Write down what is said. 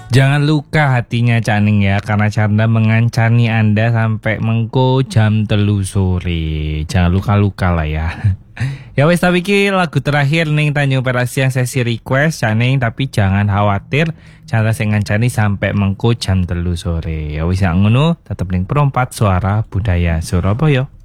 Jangan luka hatinya Caning ya, karena Canda mengancani Anda sampai mengko jam 3 sore. Jangan luka-luka lah ya. Ya wes, tapi ki lagu terakhir ning Tanjung Perak Siang sesi request Caning, tapi jangan khawatir, Canda sing ngancani sampai mengko jam 3 sore. Ya wis ngono, tetep ning Perompat Suara Budaya Surabaya.